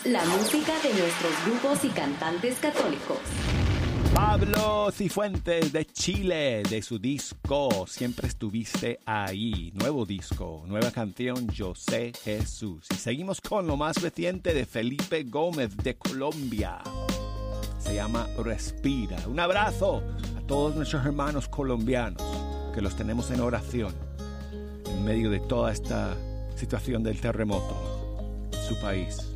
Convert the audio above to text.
La música de nuestros grupos y cantantes católicos. Pablo Cifuentes de Chile, de su disco Siempre Estuviste Ahí. Nuevo disco, nueva canción, Yo Sé Jesús. Y seguimos con lo más reciente de Felipe Gómez de Colombia. Se llama Respira. Un abrazo a todos nuestros hermanos colombianos que los tenemos en oración en medio de toda esta situación del terremoto en su país.